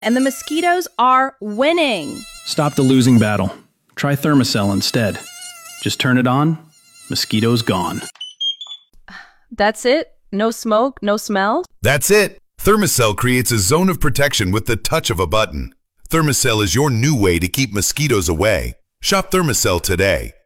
and the mosquitoes are winning. Stop the losing battle. Try Thermacell instead. Just turn it on, mosquitoes gone. That's it? No smoke, no smell? That's it. Thermacell creates a zone of protection with the touch of a button. Thermacell is your new way to keep mosquitoes away. Shop Thermacell today.